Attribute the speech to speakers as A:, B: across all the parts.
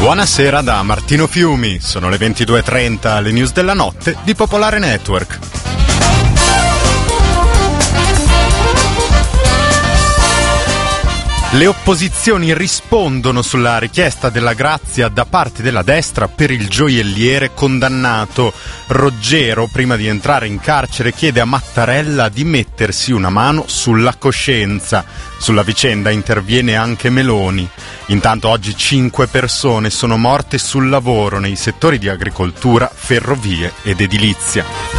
A: Buonasera da Martino Fiumi, sono le 22:30, le news della notte di Popolare Network. Le opposizioni rispondono sulla richiesta della grazia da parte della destra per il gioielliere condannato. Roggero, prima di entrare in carcere, chiede a Mattarella di mettersi una mano sulla coscienza. Sulla vicenda interviene anche Meloni. Intanto oggi 5 persone sono morte sul lavoro nei settori di agricoltura, ferrovie ed edilizia.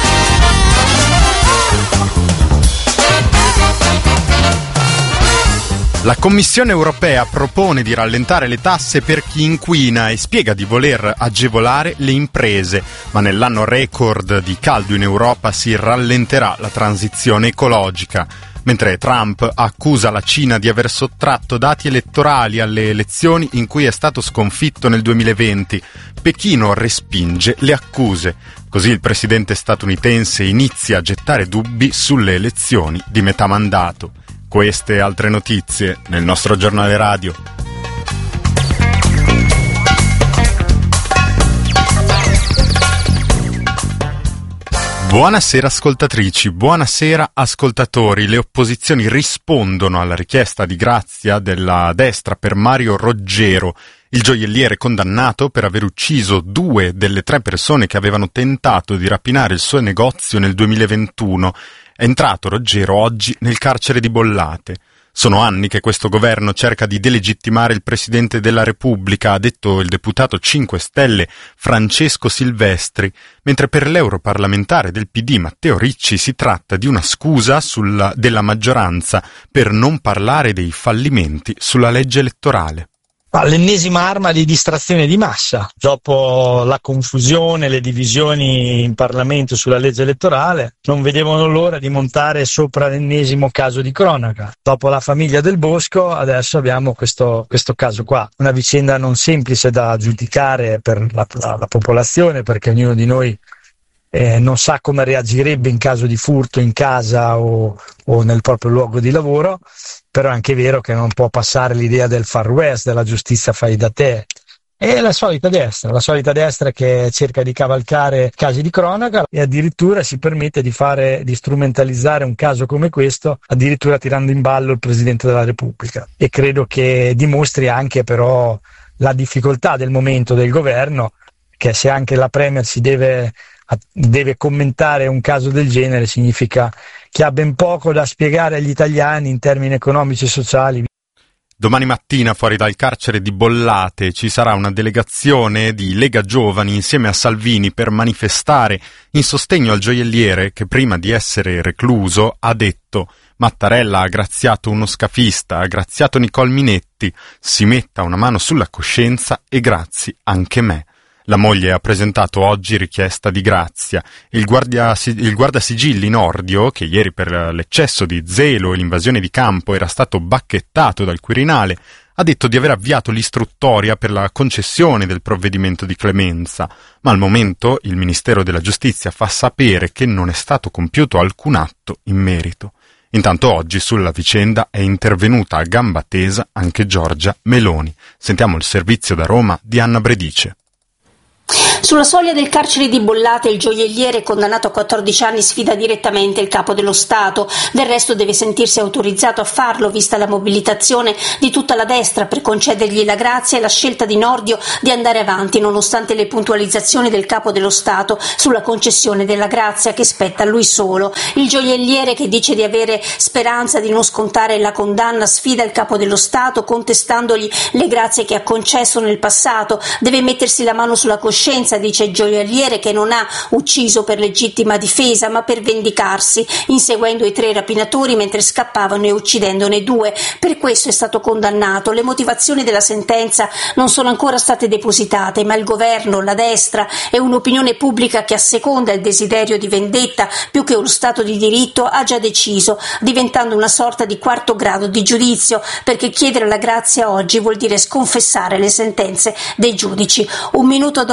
A: La Commissione europea propone di rallentare le tasse per chi inquina e spiega di voler agevolare le imprese, ma nell'anno record di caldo in Europa si rallenterà la transizione ecologica. Mentre Trump accusa la Cina di aver sottratto dati elettorali alle elezioni in cui è stato sconfitto nel 2020, Pechino respinge le accuse. Così il presidente statunitense inizia a gettare dubbi sulle elezioni di metà mandato. Queste e altre notizie nel nostro giornale radio. Buonasera ascoltatrici, buonasera ascoltatori. Le opposizioni rispondono alla richiesta di grazia della destra per Mario Roggero, il gioielliere condannato per aver ucciso 2 delle 3 persone che avevano tentato di rapinare il suo negozio nel 2021. È entrato Roggero oggi nel carcere di Bollate. Sono anni che questo governo cerca di delegittimare il Presidente della Repubblica, ha detto il deputato 5 Stelle Francesco Silvestri, mentre per l'europarlamentare del PD Matteo Ricci si tratta di una scusa della maggioranza per non parlare dei fallimenti sulla legge elettorale.
B: L'ennesima arma di distrazione di massa, dopo la confusione, le divisioni in Parlamento sulla legge elettorale, non vedevano l'ora di montare sopra l'ennesimo caso di cronaca. Dopo la famiglia Del Bosco, adesso abbiamo questo caso qua, una vicenda non semplice da giudicare per la popolazione, perché ognuno di noi non sa come reagirebbe in caso di furto in casa o nel proprio luogo di lavoro, però è anche vero che non può passare l'idea del Far West, della giustizia fai da te. È la solita destra che cerca di cavalcare casi di cronaca e addirittura si permette di strumentalizzare un caso come questo, addirittura tirando in ballo il Presidente della Repubblica. E credo che dimostri anche però la difficoltà del momento del governo, che se anche la Premier si deve commentare un caso del genere, significa che ha ben poco da spiegare agli italiani in termini economici e sociali.
A: Domani mattina fuori dal carcere di Bollate ci sarà una delegazione di Lega Giovani insieme a Salvini per manifestare in sostegno al gioielliere che prima di essere recluso ha detto: Mattarella ha graziato uno scafista, ha graziato Nicole Minetti, si metta una mano sulla coscienza e grazi anche me. La moglie ha presentato oggi richiesta di grazia. Il guardasigilli Nordio, che ieri per l'eccesso di zelo e l'invasione di campo era stato bacchettato dal Quirinale, ha detto di aver avviato l'istruttoria per la concessione del provvedimento di clemenza, ma al momento il Ministero della Giustizia fa sapere che non è stato compiuto alcun atto in merito. Intanto oggi sulla vicenda è intervenuta a gamba tesa anche Giorgia Meloni. Sentiamo il servizio da Roma di Anna Bredice.
C: Sulla soglia del carcere di Bollate il gioielliere condannato a 14 anni sfida direttamente il capo dello Stato. Del resto deve sentirsi autorizzato a farlo, vista la mobilitazione di tutta la destra per concedergli la grazia e la scelta di Nordio di andare avanti nonostante le puntualizzazioni del capo dello Stato sulla concessione della grazia che spetta a lui solo. Il gioielliere, che dice di avere speranza di non scontare la condanna, sfida il capo dello Stato contestandogli le grazie che ha concesso nel passato. Deve mettersi la mano sulla coscienza, dice il gioielliere, che non ha ucciso per legittima difesa ma per vendicarsi, inseguendo i 3 rapinatori mentre scappavano e uccidendone 2. Per questo è stato condannato. Le motivazioni della sentenza non sono ancora state depositate, ma il governo, la destra e un'opinione pubblica che asseconda il desiderio di vendetta più che uno Stato di diritto ha già deciso, diventando una sorta di 4º grado di giudizio, perché chiedere la grazia oggi vuol dire sconfessare le sentenze dei giudici. Un minuto dopo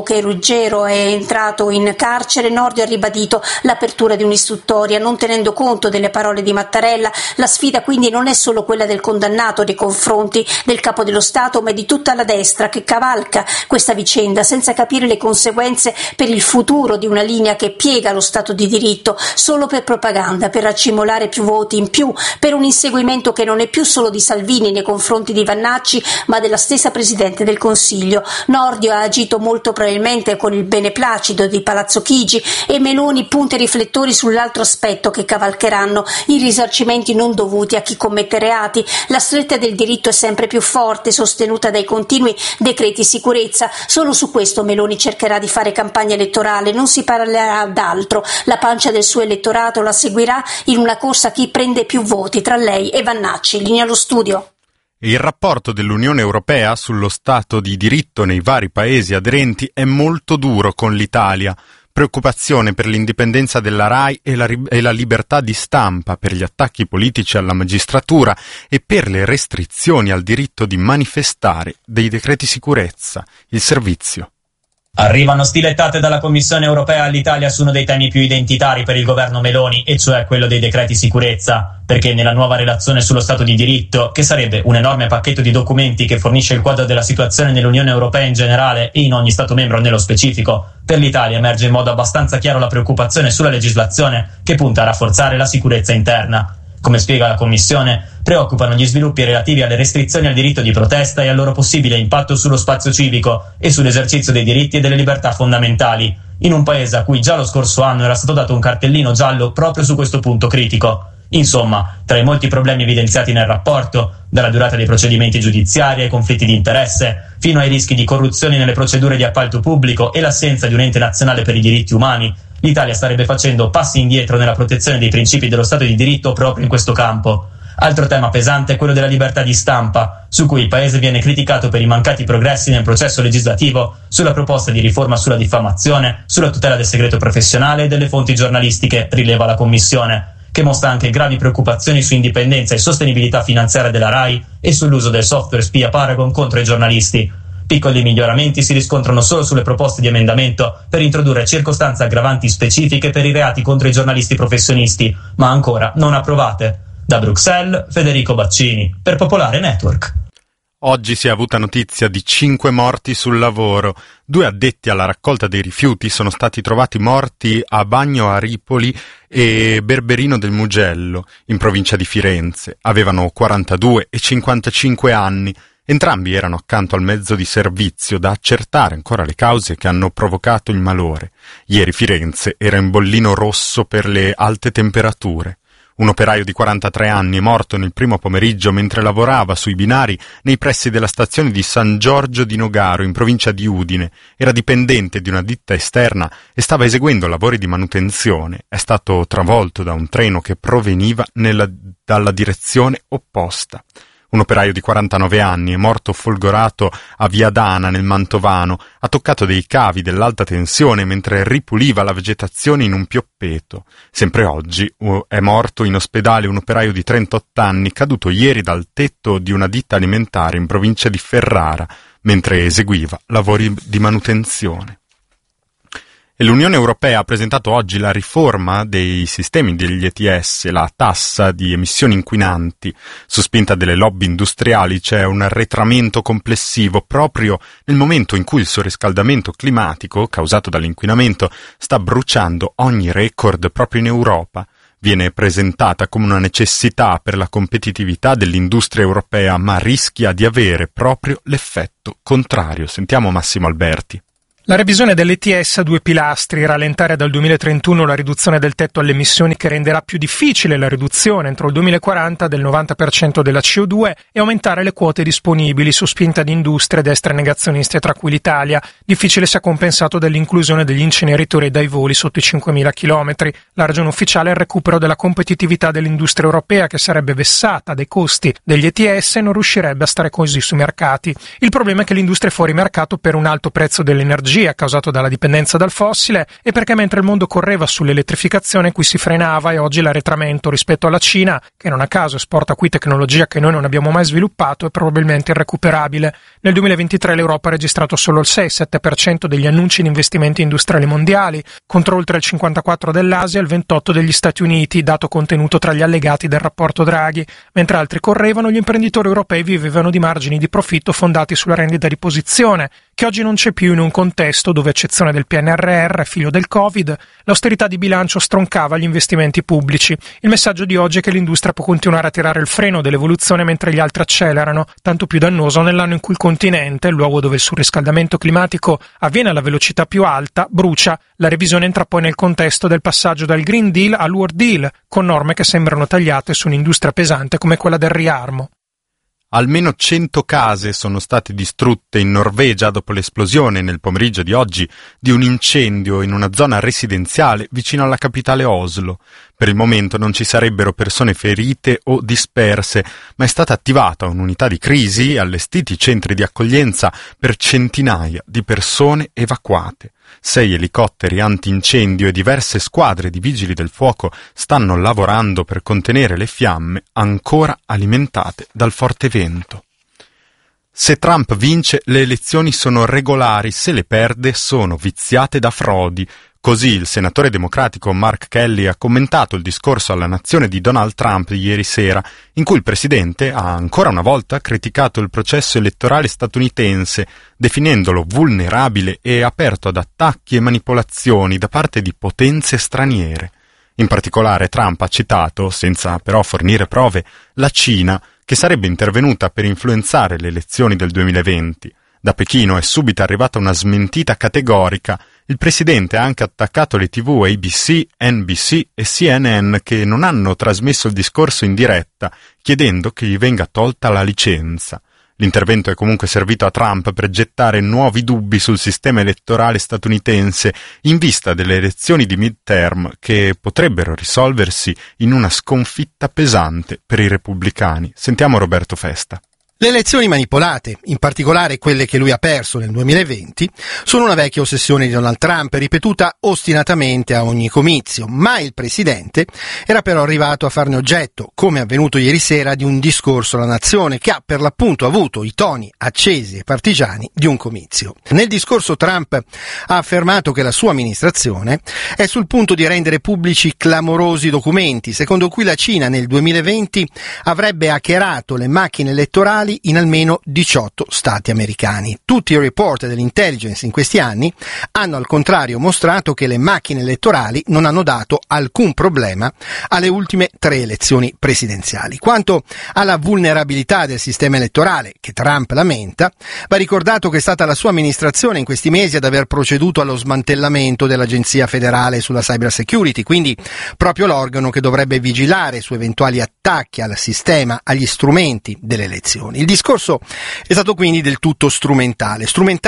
C: dopo che Ruggero è entrato in carcere, Nordio ha ribadito l'apertura di un'istruttoria, non tenendo conto delle parole di Mattarella. La sfida quindi non è solo quella del condannato nei confronti del capo dello Stato, ma è di tutta la destra che cavalca questa vicenda senza capire le conseguenze per il futuro di una linea che piega lo Stato di diritto solo per propaganda, per raccimolare più voti in più, per un inseguimento che non è più solo di Salvini nei confronti di Vannacci, ma della stessa Presidente del Consiglio. Nordio ha agito molto probabilmente con il beneplacito di Palazzo Chigi e Meloni punta i riflettori sull'altro aspetto che cavalcheranno: i risarcimenti non dovuti a chi commette reati. La stretta del diritto è sempre più forte, sostenuta dai continui decreti sicurezza. Solo su questo Meloni cercherà di fare campagna elettorale, non si parlerà d'altro. La pancia del suo elettorato la seguirà in una corsa a chi prende più voti tra lei e Vannacci. Linea allo studio.
A: Il rapporto dell'Unione Europea sullo Stato di diritto nei vari paesi aderenti è molto duro con l'Italia. Preoccupazione per l'indipendenza della RAI e la libertà di stampa, per gli attacchi politici alla magistratura e per le restrizioni al diritto di manifestare dei decreti sicurezza. Il servizio.
D: Arrivano stilettate dalla Commissione europea all'Italia su uno dei temi più identitari per il governo Meloni, e cioè quello dei decreti sicurezza, perché nella nuova relazione sullo Stato di diritto, che sarebbe un enorme pacchetto di documenti che fornisce il quadro della situazione nell'Unione Europea in generale e in ogni Stato membro nello specifico, per l'Italia emerge in modo abbastanza chiaro la preoccupazione sulla legislazione che punta a rafforzare la sicurezza interna. Come spiega la Commissione, preoccupano gli sviluppi relativi alle restrizioni al diritto di protesta e al loro possibile impatto sullo spazio civico e sull'esercizio dei diritti e delle libertà fondamentali, in un paese a cui già lo scorso anno era stato dato un cartellino giallo proprio su questo punto critico. Insomma, tra i molti problemi evidenziati nel rapporto, dalla durata dei procedimenti giudiziari ai conflitti di interesse, fino ai rischi di corruzione nelle procedure di appalto pubblico e l'assenza di un ente nazionale per i diritti umani, l'Italia starebbe facendo passi indietro nella protezione dei principi dello Stato di diritto proprio in questo campo. Altro tema pesante è quello della libertà di stampa, su cui il Paese viene criticato per i mancati progressi nel processo legislativo, sulla proposta di riforma sulla diffamazione, sulla tutela del segreto professionale e delle fonti giornalistiche, rileva la Commissione, che mostra anche gravi preoccupazioni su indipendenza e sostenibilità finanziaria della RAI e sull'uso del software spia Paragon contro i giornalisti. Piccoli miglioramenti si riscontrano solo sulle proposte di emendamento per introdurre circostanze aggravanti specifiche per i reati contro i giornalisti professionisti, ma ancora non approvate. Da Bruxelles, Federico Baccini, per Popolare Network.
A: Oggi si è avuta notizia di 5 morti sul lavoro. 2 addetti alla raccolta dei rifiuti sono stati trovati morti a Bagno a Ripoli e Berberino del Mugello, in provincia di Firenze. Avevano 42 e 55 anni. Entrambi erano accanto al mezzo di servizio, da accertare ancora le cause che hanno provocato il malore. Ieri Firenze era in bollino rosso per le alte temperature. Un operaio di 43 anni è morto nel primo pomeriggio mentre lavorava sui binari nei pressi della stazione di San Giorgio di Nogaro, in provincia di Udine. Era dipendente di una ditta esterna e stava eseguendo lavori di manutenzione. È stato travolto da un treno che proveniva dalla direzione opposta. Un operaio di 49 anni è morto folgorato a Viadana, nel Mantovano. Ha toccato dei cavi dell'alta tensione mentre ripuliva la vegetazione in un pioppeto. Sempre oggi è morto in ospedale un operaio di 38 anni caduto ieri dal tetto di una ditta alimentare in provincia di Ferrara mentre eseguiva lavori di manutenzione. E l'Unione Europea ha presentato oggi la riforma dei sistemi degli ETS, la tassa di emissioni inquinanti. Su spinta delle lobby industriali c'è un arretramento complessivo proprio nel momento in cui il surriscaldamento climatico, causato dall'inquinamento, sta bruciando ogni record proprio in Europa. Viene presentata come una necessità per la competitività dell'industria europea, ma rischia di avere proprio l'effetto contrario. Sentiamo Massimo Alberti.
E: La revisione dell'ETS ha 2 pilastri: rallentare dal 2031 la riduzione del tetto alle emissioni, che renderà più difficile la riduzione entro il 2040 del 90% della CO2, e aumentare le quote disponibili su spinta di industrie ed estre negazionisti, tra cui l'Italia. Difficile sia compensato dall'inclusione degli inceneritori dai voli sotto i 5.000 km. La ragione ufficiale è il recupero della competitività dell'industria europea, che sarebbe vessata dai costi degli ETS e non riuscirebbe a stare così sui mercati. Il problema è che l'industria è fuori mercato per un alto prezzo dell'energia energia causato dalla dipendenza dal fossile e perché mentre il mondo correva sull'elettrificazione qui si frenava e oggi l'arretramento rispetto alla Cina, che non a caso esporta qui tecnologia che noi non abbiamo mai sviluppato, è probabilmente irrecuperabile. Nel 2023 l'Europa ha registrato solo il 6-7% degli annunci di investimenti industriali mondiali, contro oltre il 54% dell'Asia e il 28% degli Stati Uniti, dato contenuto tra gli allegati del rapporto Draghi. Mentre altri correvano, gli imprenditori europei vivevano di margini di profitto fondati sulla rendita di posizione, che oggi non c'è più in un contesto dove, a eccezione del PNRR, figlio del Covid, l'austerità di bilancio stroncava gli investimenti pubblici. Il messaggio di oggi è che l'industria può continuare a tirare il freno dell'evoluzione mentre gli altri accelerano, tanto più dannoso nell'anno in cui il continente, il luogo dove il surriscaldamento climatico avviene alla velocità più alta, brucia. La revisione entra poi nel contesto del passaggio dal Green Deal al World Deal, con norme che sembrano tagliate su un'industria pesante come quella del riarmo.
A: Almeno 100 case sono state distrutte in Norvegia dopo l'esplosione nel pomeriggio di oggi di un incendio in una zona residenziale vicino alla capitale Oslo. Per il momento non ci sarebbero persone ferite o disperse, ma è stata attivata un'unità di crisi e allestiti centri di accoglienza per centinaia di persone evacuate. 6 elicotteri antincendio e diverse squadre di vigili del fuoco stanno lavorando per contenere le fiamme ancora alimentate dal forte vento. Se Trump vince, le elezioni sono regolari, se le perde sono viziate da frodi. Così il senatore democratico Mark Kelly ha commentato il discorso alla nazione di Donald Trump di ieri sera, in cui il presidente ha ancora una volta criticato il processo elettorale statunitense, definendolo vulnerabile e aperto ad attacchi e manipolazioni da parte di potenze straniere. In particolare Trump ha citato, senza però fornire prove, la Cina, che sarebbe intervenuta per influenzare le elezioni del 2020. Da Pechino è subito arrivata una smentita categorica. Il presidente ha anche attaccato le TV ABC, NBC e CNN che non hanno trasmesso il discorso in diretta, chiedendo che gli venga tolta la licenza. L'intervento è comunque servito a Trump per gettare nuovi dubbi sul sistema elettorale statunitense in vista delle elezioni di midterm che potrebbero risolversi in una sconfitta pesante per i repubblicani. Sentiamo Roberto Festa.
F: Le elezioni manipolate, in particolare quelle che lui ha perso nel 2020, sono una vecchia ossessione di Donald Trump, ripetuta ostinatamente a ogni comizio, ma il presidente era però arrivato a farne oggetto, come avvenuto ieri sera, di un discorso alla nazione che ha per l'appunto avuto i toni accesi e partigiani di un comizio. Nel discorso Trump ha affermato che la sua amministrazione è sul punto di rendere pubblici clamorosi documenti, secondo cui la Cina nel 2020 avrebbe hackerato le macchine elettorali in almeno 18 stati americani. Tutti i report dell'intelligence in questi anni hanno al contrario mostrato che le macchine elettorali non hanno dato alcun problema alle ultime 3 elezioni presidenziali. Quanto alla vulnerabilità del sistema elettorale, che Trump lamenta, va ricordato che è stata la sua amministrazione in questi mesi ad aver proceduto allo smantellamento dell'Agenzia federale sulla cyber security, quindi proprio l'organo che dovrebbe vigilare su eventuali attacchi al sistema, agli strumenti delle elezioni. Il discorso è stato quindi del tutto strumentale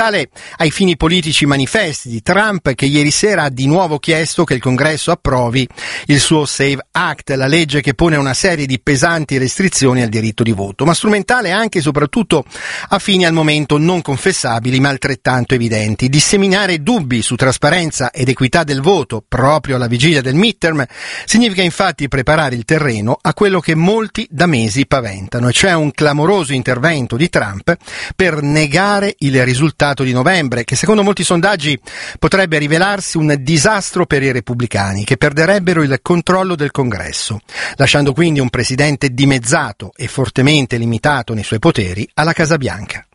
F: ai fini politici manifesti di Trump, che ieri sera ha di nuovo chiesto che il Congresso approvi il suo Save Act, la legge che pone una serie di pesanti restrizioni al diritto di voto, ma strumentale anche e soprattutto a fini al momento non confessabili ma altrettanto evidenti. Disseminare dubbi su trasparenza ed equità del voto proprio alla vigilia del midterm significa infatti preparare il terreno a quello che molti da mesi paventano, e cioè un clamoroso intervento di Trump per negare il risultato di novembre, che secondo molti sondaggi potrebbe rivelarsi un disastro per i repubblicani, che perderebbero il controllo del Congresso, lasciando quindi un presidente dimezzato e fortemente limitato nei suoi poteri alla Casa Bianca.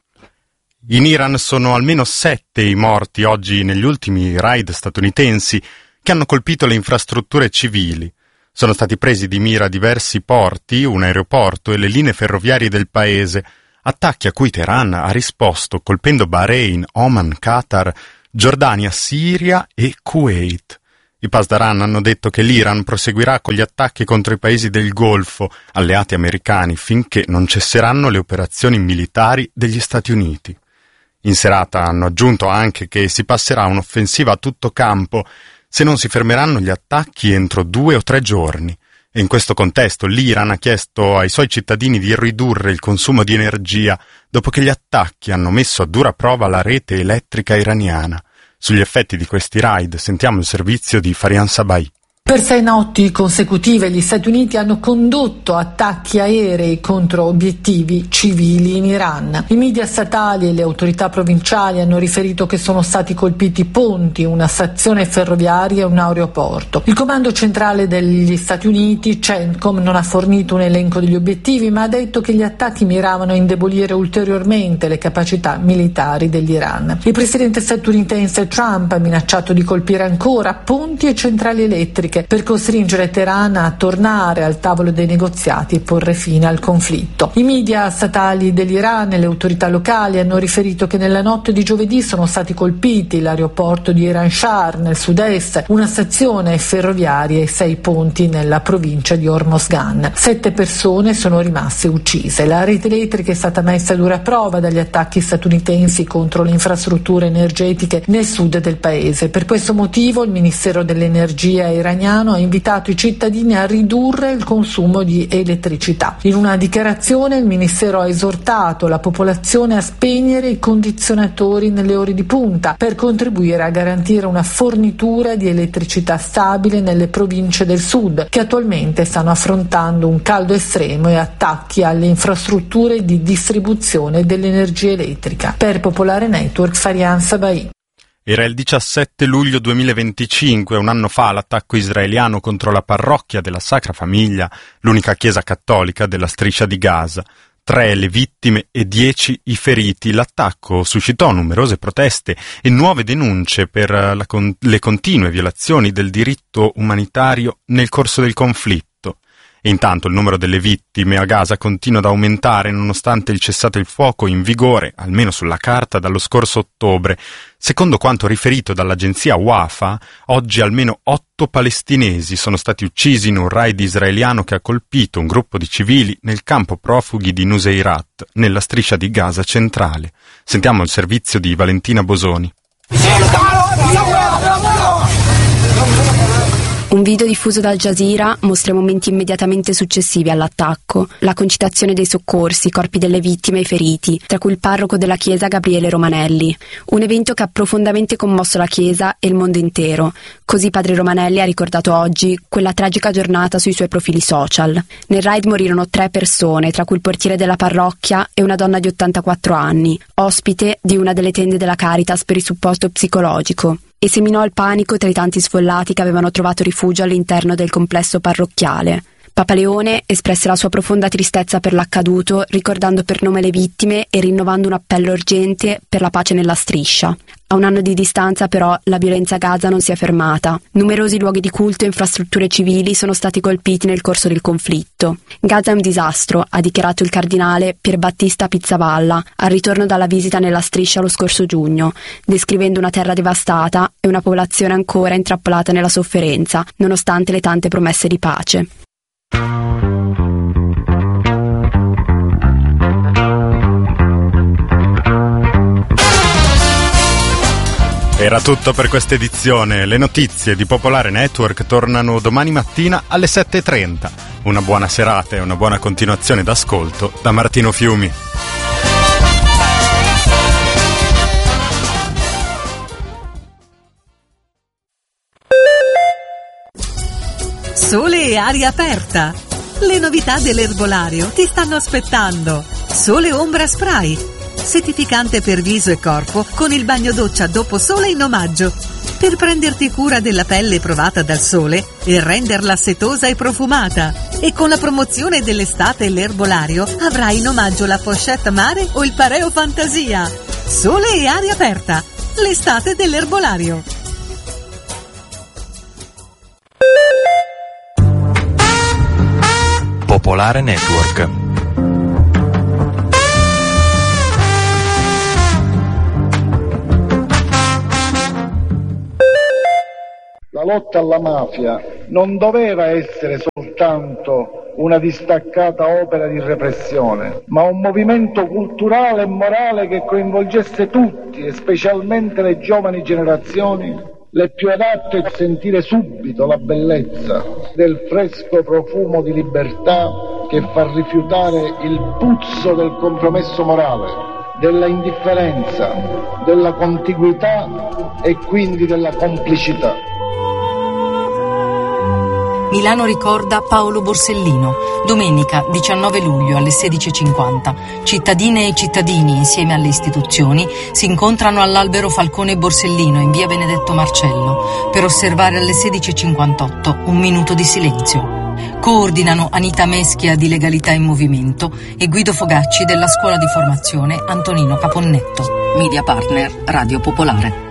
A: In Iran sono almeno 7 i morti oggi negli ultimi raid statunitensi che hanno colpito le infrastrutture civili. Sono stati presi di mira diversi porti, un aeroporto e le linee ferroviarie del paese, attacchi a cui Teheran ha risposto colpendo Bahrain, Oman, Qatar, Giordania, Siria e Kuwait. I Pasdaran hanno detto che l'Iran proseguirà con gli attacchi contro i paesi del Golfo, alleati americani, finché non cesseranno le operazioni militari degli Stati Uniti. In serata hanno aggiunto anche che si passerà a un'offensiva a tutto campo se non si fermeranno gli attacchi entro 2 o 3 giorni. E in questo contesto l'Iran ha chiesto ai suoi cittadini di ridurre il consumo di energia dopo che gli attacchi hanno messo a dura prova la rete elettrica iraniana. Sugli effetti di questi raid sentiamo il servizio di Farian Sabai.
G: Per 6 notti consecutive gli Stati Uniti hanno condotto attacchi aerei contro obiettivi civili in Iran. I media statali e le autorità provinciali hanno riferito che sono stati colpiti ponti, una stazione ferroviaria e un aeroporto. Il comando centrale degli Stati Uniti, CENTCOM, non ha fornito un elenco degli obiettivi, ma ha detto che gli attacchi miravano a indebolire ulteriormente le capacità militari dell'Iran. Il presidente statunitense Trump ha minacciato di colpire ancora ponti e centrali elettriche per costringere Teheran a tornare al tavolo dei negoziati e porre fine al conflitto. I media statali dell'Iran e le autorità locali hanno riferito che nella notte di giovedì sono stati colpiti l'aeroporto di Iran Shah nel sud-est, una stazione ferroviaria e 6 ponti nella provincia di Hormozgan. 7 persone sono rimaste uccise. La rete elettrica è stata messa a dura prova dagli attacchi statunitensi contro le infrastrutture energetiche nel sud del paese. Per questo motivo il Ministero dell'Energia iraniano ha invitato i cittadini a ridurre il consumo di elettricità. In una dichiarazione il Ministero ha esortato la popolazione a spegnere i condizionatori nelle ore di punta per contribuire a garantire una fornitura di elettricità stabile nelle province del sud, che attualmente stanno affrontando un caldo estremo e attacchi alle infrastrutture di distribuzione dell'energia elettrica. Per Popolare Network, Farian Sabai.
A: Era il 17 luglio 2025, un anno fa, l'attacco israeliano contro la parrocchia della Sacra Famiglia, l'unica chiesa cattolica della striscia di Gaza. 3 le vittime e 10 i feriti. L'attacco suscitò numerose proteste e nuove denunce per le continue violazioni del diritto umanitario nel corso del conflitto. E intanto il numero delle vittime a Gaza continua ad aumentare nonostante il cessate il fuoco in vigore, almeno sulla carta, dallo scorso ottobre. Secondo quanto riferito dall'agenzia Wafa, oggi almeno 8 palestinesi sono stati uccisi in un raid israeliano che ha colpito un gruppo di civili nel campo profughi di Nuseirat, nella striscia di Gaza centrale. Sentiamo il servizio di Valentina Bosoni.
H: Un video diffuso da Al Jazeera mostra i momenti immediatamente successivi all'attacco, la concitazione dei soccorsi, i corpi delle vittime e i feriti, tra cui il parroco della chiesa Gabriele Romanelli. Un evento che ha profondamente commosso la chiesa e il mondo intero. Così padre Romanelli ha ricordato oggi quella tragica giornata sui suoi profili social. Nel raid morirono 3 persone, tra cui il portiere della parrocchia e una donna di 84 anni, ospite di una delle tende della Caritas per il supporto psicologico. E seminò il panico tra i tanti sfollati che avevano trovato rifugio all'interno del complesso parrocchiale. Papa Leone espresse la sua profonda tristezza per l'accaduto, ricordando per nome le vittime e rinnovando un appello urgente per la pace nella striscia. A un anno di distanza, però, la violenza a Gaza non si è fermata. Numerosi luoghi di culto e infrastrutture civili sono stati colpiti nel corso del conflitto. Gaza è un disastro, ha dichiarato il cardinale Pierbattista Pizzavalla al ritorno dalla visita nella striscia lo scorso giugno, descrivendo una terra devastata e una popolazione ancora intrappolata nella sofferenza, nonostante le tante promesse di pace.
A: Era tutto per questa edizione. Le notizie di Popolare Network tornano domani mattina alle 7:30. Una buona serata e una buona continuazione d'ascolto da Martino Fiumi.
I: Sole e aria aperta. Le novità dell'erbolario ti stanno aspettando. Sole Ombra Spray, settificante per viso e corpo con il bagno doccia dopo sole in omaggio, per prenderti cura della pelle provata dal sole e renderla setosa e profumata. E con la promozione dell'estate e l'erbolario avrai in omaggio la pochette mare o il pareo fantasia. Sole e aria aperta, l'estate dell'erbolario.
J: Popolare Network.
K: La lotta alla mafia non doveva essere soltanto una distaccata opera di repressione, ma un movimento culturale e morale che coinvolgesse tutti, e specialmente le giovani generazioni, le più adatte a sentire subito la bellezza del fresco profumo di libertà che fa rifiutare il puzzo del compromesso morale, della indifferenza, della contiguità e quindi della complicità.
J: Milano ricorda Paolo Borsellino. Domenica 19 luglio alle 16:50. Cittadine e cittadini insieme alle istituzioni si incontrano all'Albero Falcone Borsellino in via Benedetto Marcello per osservare alle 16:58 un minuto di silenzio. Coordinano Anita Meschia di Legalità in Movimento e Guido Fogacci della Scuola di Formazione Antonino Caponnetto. Media partner Radio Popolare.